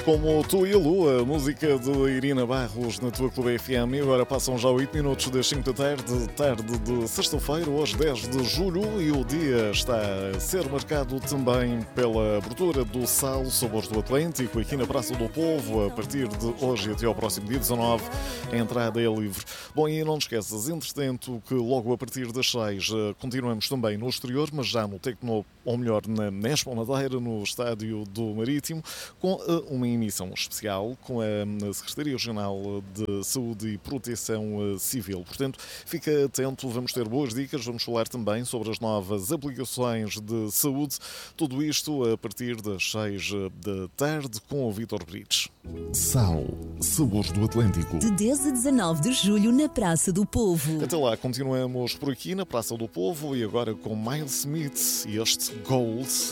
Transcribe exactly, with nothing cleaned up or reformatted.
Como Tu e a Lua, música de Irina Barros na tua Clube F M. E agora passam já oito minutos das cinco da tarde, tarde de sexta-feira, hoje dez de julho, e o dia está a ser marcado também pela abertura do Sal Sabores do Atlântico, aqui na Praça do Povo, a partir de hoje até ao próximo dia dezanove, a entrada é livre. Bom, e não te esqueças, entretanto, que logo a partir das seis continuamos também no exterior, mas já no Tecno, ou melhor, na Nespa Madeira, no Estádio do Marítimo, com uma emissão especial com a Secretaria Regional de Saúde e Proteção Civil. Portanto, fica atento, vamos ter boas dicas, vamos falar também sobre as novas aplicações de saúde, tudo isto a partir das seis da tarde com o Vítor Brites. Sal, Sabores do Atlântico. De dez a dezanove de julho na Praça do Povo. Até lá, continuamos por aqui na Praça do Povo e agora com Miles Smith e este Gold.